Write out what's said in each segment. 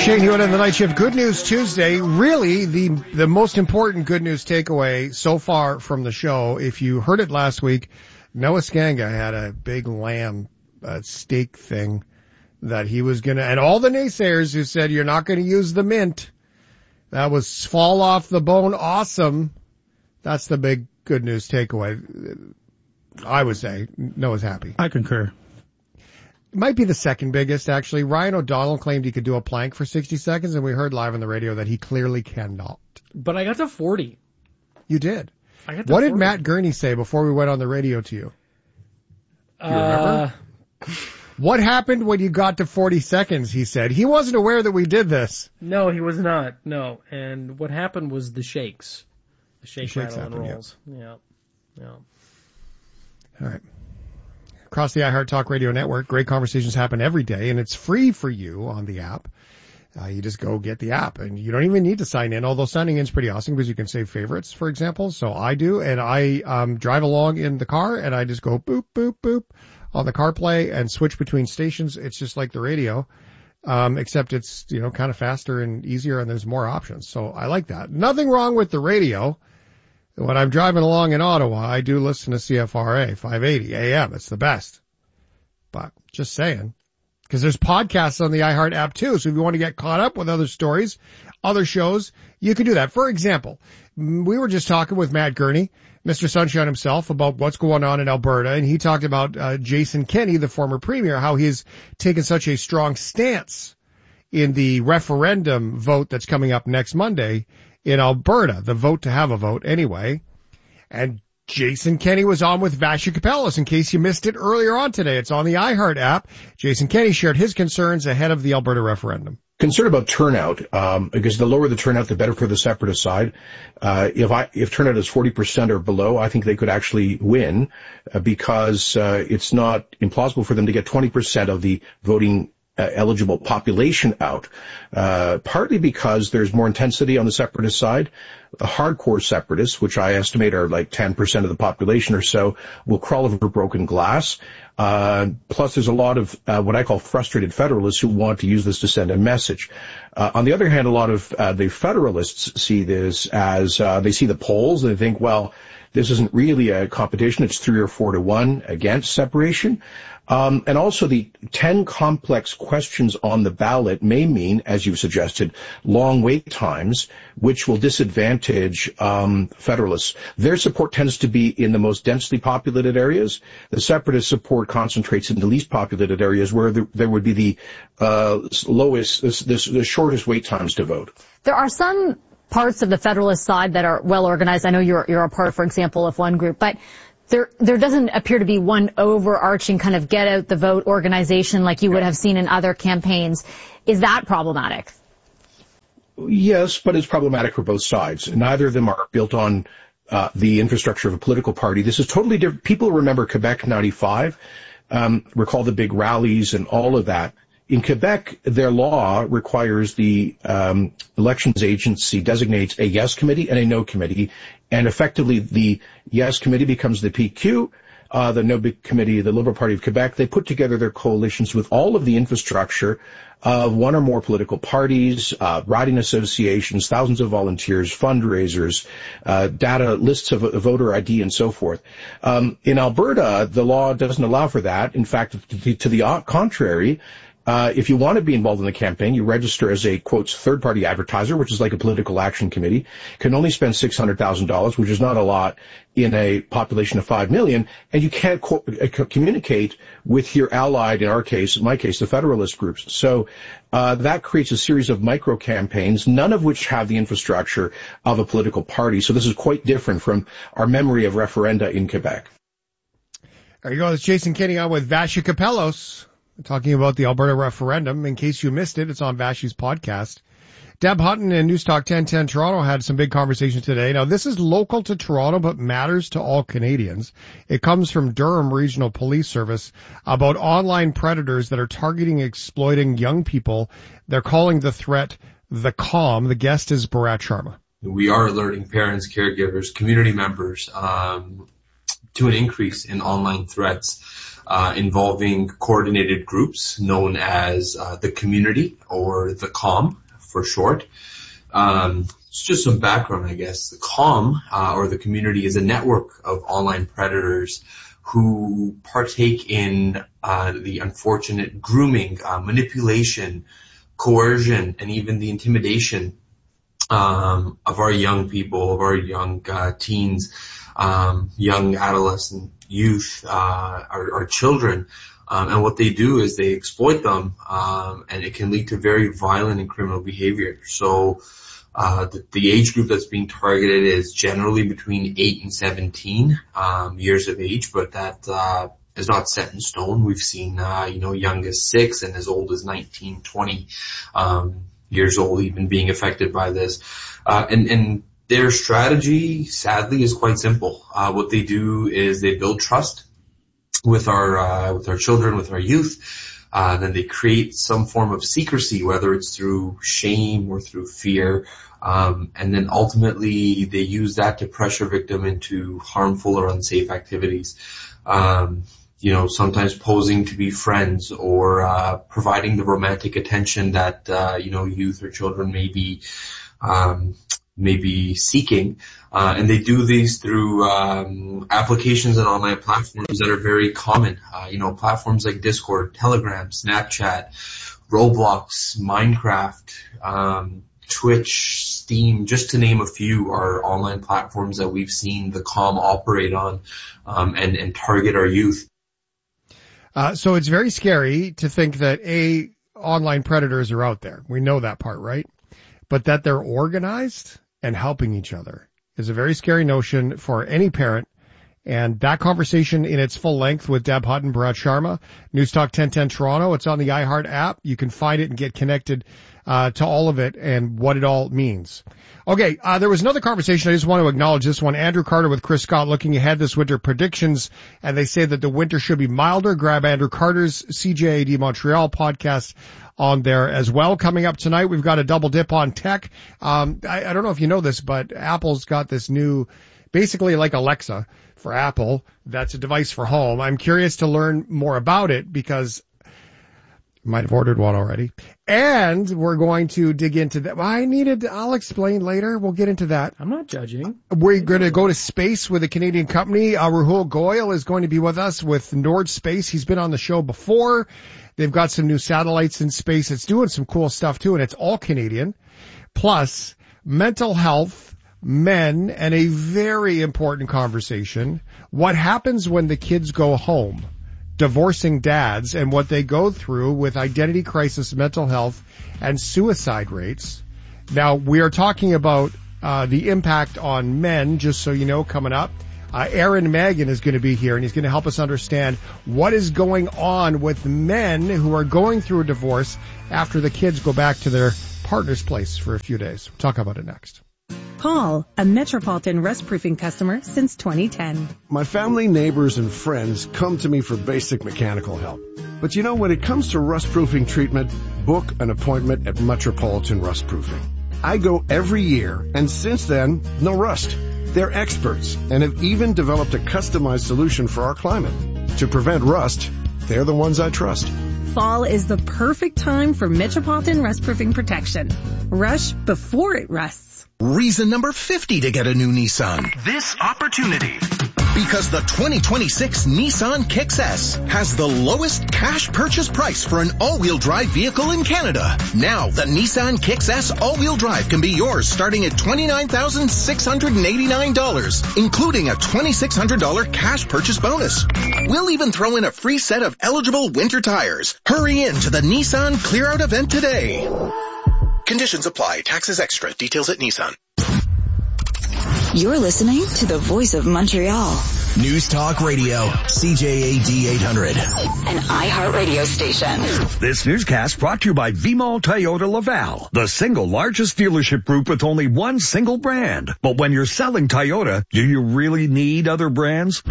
Shane Hewitt on the Night Shift. Good News Tuesday. Really, the most important good news takeaway so far from the show, if you heard it last week, Noah Skanga had a big lamb steak thing that he was going to, and all the naysayers who said you're not going to use the mint, that was fall off the bone awesome. That's the big good news takeaway. I would say Noah's happy. I concur. It might be the second biggest, actually. Ryan O'Donnell claimed he could do a plank for 60 seconds, and we heard live on the radio that he clearly cannot. But I got to 40. You did. I got to What 40. did Matt Gurney say before we went on the radio to you? Do you remember? What happened when you got to 40 seconds, he said. He wasn't aware that we did this. No, he was not. No. And what happened was the shakes. The shakes rattle, and rolls. Yeah. All right. Across the iHeart Talk Radio Network, great conversations happen every day, and it's free for you on the app. You just go get the app, and you don't even need to sign in, although signing in is pretty awesome because you can save favorites, for example. So I do, and I drive along in the car, and I just go boop, boop, boop on the CarPlay and switch between stations. It's just like the radio, except it's, kind of faster and easier, and there's more options. So I like that. Nothing wrong with the radio. When I'm driving along in Ottawa, I do listen to CFRA 580 AM. It's the best. But just saying, because there's podcasts on the iHeart app too. So if you want to get caught up with other stories, other shows, you can do that. For example, we were just talking with Matt Gurney, Mr. Sunshine himself, about what's going on in Alberta. And he talked about Jason Kenney, the former premier, how he's taken such a strong stance in the referendum vote that's coming up next Monday in Alberta, the vote to have a vote anyway. And Jason Kenney was on with Vassy Kapelos, in case you missed it earlier on today. It's on the iHeart app. Jason Kenney shared his concerns ahead of the Alberta referendum. Concerned about turnout, because the lower the turnout, the better for the separatist side. If turnout is 40% or below, I think they could actually win, because it's not implausible for them to get 20% of the voting eligible population out, partly because there's more intensity on the separatist side. The hardcore separatists, which I estimate are like 10% of the population or so, will crawl over broken glass. Plus there's a lot of what I call frustrated federalists who want to use this to send a message. On the other hand, a lot of the federalists see this as they see the polls and they think, well, this isn't really a competition. It's 3 or 4 to 1 against separation. And also the 10 complex questions on the ballot may mean, as you've suggested, long wait times, which will disadvantage federalists. Their support tends to be in the most densely populated areas. The separatist support concentrates in the least populated areas where there would be the the shortest wait times to vote. There are some parts of the Federalist side that are well organized. I know you're a part, for example, of one group, but there doesn't appear to be one overarching kind of get out the vote organization like you would have seen in other campaigns. Is that problematic? Yes, but it's problematic for both sides. Neither of them are built on the infrastructure of a political party. This is totally different. People remember Quebec 95, recall the big rallies and all of that. In Quebec, their law requires the elections agency designates a yes committee and a no committee, and effectively the yes committee becomes the PQ, the no committee, the Liberal Party of Quebec. They put together their coalitions with all of the infrastructure of one or more political parties, riding associations, thousands of volunteers, fundraisers, data, lists of voter ID, and so forth. In Alberta, the law doesn't allow for that. In fact, to the contrary, if you want to be involved in the campaign, you register as a, quotes, third-party advertiser, which is like a political action committee, can only spend $600,000, which is not a lot in a population of 5 million, and you can't communicate with your allied, in my case, the Federalist groups. So that creates a series of micro-campaigns, none of which have the infrastructure of a political party. So this is quite different from our memory of referenda in Quebec. There you go. It's Jason Kenney on with Vassy Kapelos, talking about the Alberta referendum. In case you missed it, it's on Vassy's podcast. Deb Hutton and Newstalk 1010 Toronto had some big conversations today. Now, this is local to Toronto, but matters to all Canadians. It comes from Durham Regional Police Service about online predators that are targeting, exploiting young people. They're calling the threat the Calm. The guest is Bharat Sharma. We are alerting parents, caregivers, community members to an increase in online threats. involving coordinated groups known as the community, or the COM for short. It's just some background, I guess. The COM, or the community, is a network of online predators who partake in the unfortunate grooming, manipulation, coercion, and even the intimidation of our young people, of our young teens, young adolescent youth, our children. And what they do is they exploit them, and it can lead to very violent and criminal behavior. So the age group that's being targeted is generally between 8 and 17 years of age, but that is not set in stone. We've seen young as 6 and as old as 19, 20 years old even being affected by this. And their strategy, sadly, is quite simple. What they do is they build trust with our children, with our youth. Then they create some form of secrecy, whether it's through shame or through fear. And then ultimately they use that to pressure victim into harmful or unsafe activities. Sometimes posing to be friends, or providing the romantic attention that youth or children may be seeking. And they do these through applications and online platforms that are very common. Platforms like Discord, Telegram, Snapchat, Roblox, Minecraft, Twitch, Steam, just to name a few, are online platforms that we've seen the COM operate on and target our youth. So it's very scary to think that online predators are out there. We know that part, right? But that they're organized and helping each other is a very scary notion for any parent. And that conversation in its full length with Deb Hutton, Bharat Sharma, News Talk 1010 Toronto. It's on the iHeart app. You can find it and get connected to all of it and what it all means. Okay, there was another conversation. I just want to acknowledge this one. Andrew Carter with Chris Scott looking ahead this winter, predictions, and they say that the winter should be milder. Grab Andrew Carter's CJAD Montreal podcast on there as well. Coming up tonight, we've got a double dip on tech. I don't know if you know this, but Apple's got this new, basically like Alexa for Apple. That's a device for home. I'm curious to learn more about it because I might have ordered one already. And we're going to dig into that. I'll explain later. We'll get into that. I'm not judging. We're going to go to space with a Canadian company. Rahul Goyal is going to be with us with Nord Space. He's been on the show before. They've got some new satellites in space. It's doing some cool stuff too, and it's all Canadian. Plus, mental health, men, and a very important conversation. What happens when the kids go home? Divorcing dads and what they go through with identity crisis, mental health, and suicide rates. Now, we are talking about the impact on men, just so you know, coming up. Aaron Magan is going to be here, and he's going to help us understand what is going on with men who are going through a divorce after the kids go back to their partner's place for a few days. We'll talk about it next. Paul, a Metropolitan Rust Proofing customer since 2010. My family, neighbors, and friends come to me for basic mechanical help. But when it comes to rust proofing treatment, book an appointment at Metropolitan Rust Proofing. I go every year, and since then, no rust. They're experts and have even developed a customized solution for our climate. To prevent rust, they're the ones I trust. Fall is the perfect time for Metropolitan Rust Proofing protection. Rush before it rusts. Reason number 50 to get a new Nissan. This opportunity. Because the 2026 Nissan Kicks S has the lowest cash purchase price for an all-wheel drive vehicle in Canada. Now, the Nissan Kicks S all-wheel drive can be yours starting at $29,689, including a $2,600 cash purchase bonus. We'll even throw in a free set of eligible winter tires. Hurry in to the Nissan Clear Out event today. Conditions apply. Taxes extra. Details at Nissan. You're listening to the Voice of Montreal. News Talk Radio, CJAD 800. An iHeart radio station. This newscast brought to you by Vimal Toyota Laval, the single largest dealership group with only one single brand. But when you're selling Toyota, do you really need other brands?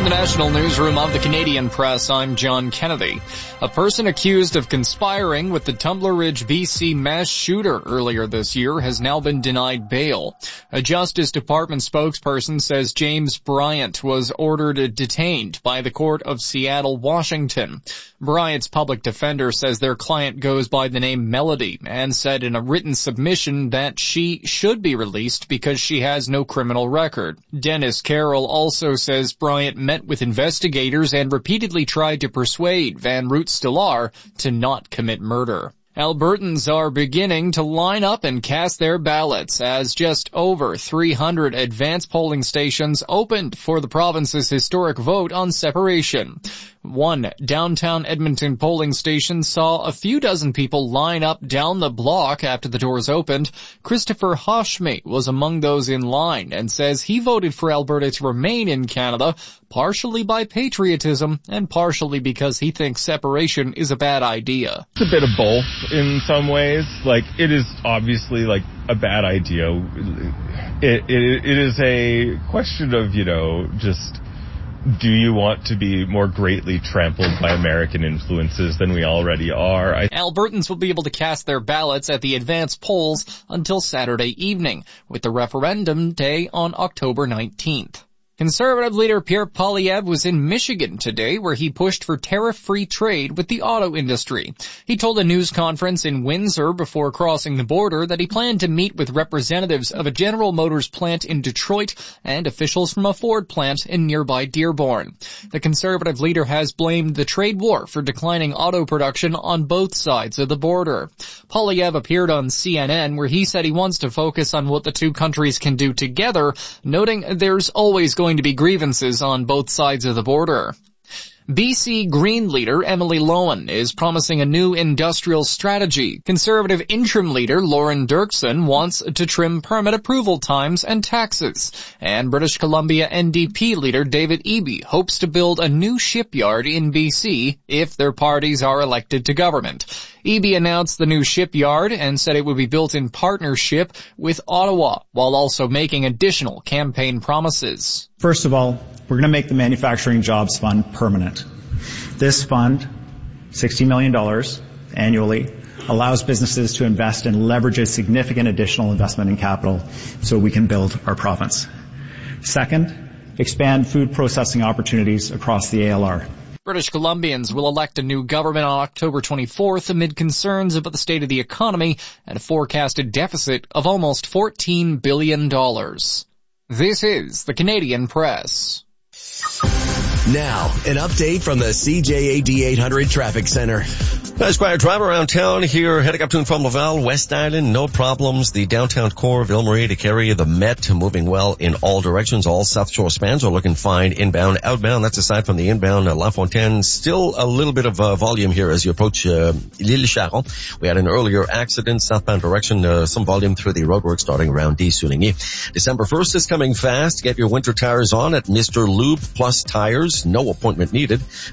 the National Newsroom of the Canadian Press, I'm John Kennedy. A person accused of conspiring with the Tumbler Ridge, BC mass shooter earlier this year has now been denied bail. A Justice Department spokesperson says James Bryant was ordered detained by the Court of Seattle, Washington. Bryant's public defender says their client goes by the name Melody and said in a written submission that she should be released because she has no criminal record. Dennis Carroll also says Bryant met with investigators and repeatedly tried to persuade Van Root-Stellar to not commit murder. Albertans are beginning to line up and cast their ballots as just over 300 advance polling stations opened for the province's historic vote on separation. One downtown Edmonton polling station saw a few dozen people line up down the block after the doors opened. Christopher Hoshme was among those in line and says he voted for Alberta to remain in Canada, partially by patriotism and partially because he thinks separation is a bad idea. It's a bit of both in some ways. Like, it is obviously like a bad idea. It is a question of, just, do you want to be more greatly trampled by American influences than we already are? Albertans will be able to cast their ballots at the advance polls until Saturday evening, with the referendum day on October 19th. Conservative leader Pierre Poilievre was in Michigan today, where he pushed for tariff-free trade with the auto industry. He told a news conference in Windsor before crossing the border that he planned to meet with representatives of a General Motors plant in Detroit and officials from a Ford plant in nearby Dearborn. The conservative leader has blamed the trade war for declining auto production on both sides of the border. Poilievre appeared on CNN, where he said he wants to focus on what the two countries can do together, noting there's always going to be grievances on both sides of the border. BC Green leader Emily Lowen is promising a new industrial strategy. Conservative interim leader Lauren Dirksen wants to trim permit approval times and taxes. And British Columbia NDP leader David Eby hopes to build a new shipyard in BC if their parties are elected to government. Eby announced the new shipyard and said it would be built in partnership with Ottawa, while also making additional campaign promises. First of all, we're going to make the Manufacturing Jobs Fund permanent. This fund, $60 million annually, allows businesses to invest and leverage a significant additional investment in capital so we can build our province. Second, expand food processing opportunities across the ALR. British Columbians will elect a new government on October 24th amid concerns about the state of the economy and a forecasted deficit of almost $14 billion. This is the Canadian Press. Now, an update from the CJAD 800 Traffic Center. Nice quiet drive around town here, heading up to and from Laval, West Island, no problems. The downtown core of Ville Marie to Carrie, the Met, moving well in all directions. All South Shore spans are looking fine inbound, outbound. That's aside from the inbound La Fontaine. Still a little bit of volume here as you approach L'Île Charon. We had an earlier accident, southbound direction, some volume through the roadwork starting around Souligny. December 1st is coming fast. Get your winter tires on at Mr. Lube Plus Tires. No appointment needed.